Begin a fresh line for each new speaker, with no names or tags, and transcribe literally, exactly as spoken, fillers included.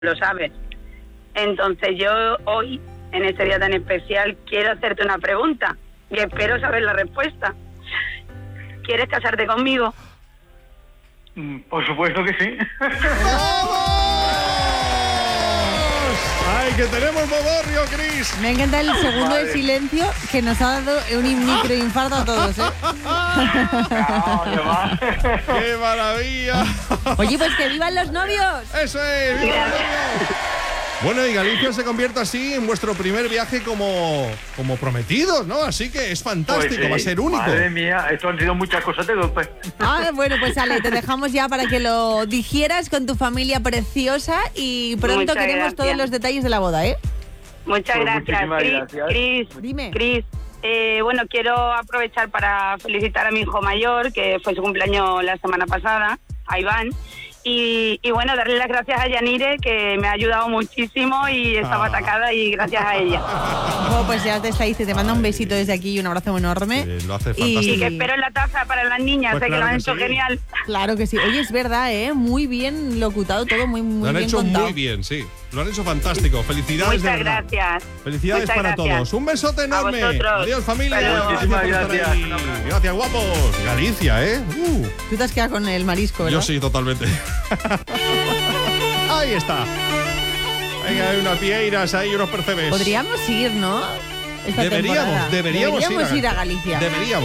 lo sabes. Entonces yo hoy, en este día tan especial, quiero hacerte una pregunta y espero saber la respuesta. ¿Quieres casarte conmigo?
Por supuesto que sí.
¡Ay, que tenemos bodorrio, Cris!
Me encanta el segundo
Vale.
de silencio que nos ha dado un microinfarto a todos, ¿eh?
No, no va.
¡Qué maravilla!
Oye, pues que vivan los novios.
¡Eso es! ¡Viva los novios! Bueno, y Galicia se convierte así en vuestro primer viaje como, como prometidos, ¿no? Así que es fantástico,
Pues sí,
va a ser único.
Madre mía, esto han sido muchas cosas de golpe.
Ah, bueno, pues Ale, te dejamos ya para que lo digieras con tu familia preciosa y pronto
Muchas
queremos
gracias.
todos los detalles de la boda, ¿eh?
Muchas
Pues
gracias,
muchísimas
Cris.
gracias.
Cris,
Dime.
Cris, eh, bueno, quiero aprovechar para felicitar a mi hijo mayor, que fue su cumpleaños la semana pasada, a Iván. Y, y bueno, darle las gracias a Yanire, que me ha ayudado muchísimo y estaba
Ah.
atacada y gracias a ella.
Bueno, pues ya te está dice, te manda un besito desde aquí y un abrazo enorme.
Sí, lo hace
Y-
fantástico.
Y que espero la taza para las niñas,
Pues
sé que
claro
lo han
que
hecho
sí.
genial.
Claro que sí. Oye, es verdad, ¿eh? Muy bien locutado todo, muy, muy
Lo han
bien
hecho
contado.
muy bien, sí. Lo han hecho fantástico. Felicidades,
Muchas
de verdad.
gracias.
Felicidades
Muchas
para
gracias.
todos. Un besote enorme.
vosotros.
Adiós, familia.
Hasta luego.
Gracias por
Muchísimas
estar
gracias.
ahí.
Un abrazo.
Gracias, guapos. Galicia, ¿eh? Uh,
Tú te has quedado con el marisco, ¿verdad?
yo sí, totalmente. Ahí está. Venga, hay unas pieiras, hay unos percebes.
Podríamos ir, ¿no? Esta
Deberíamos,
temporada.
deberíamos,
Deberíamos
ir,
ir a Galicia.
Deberíamos.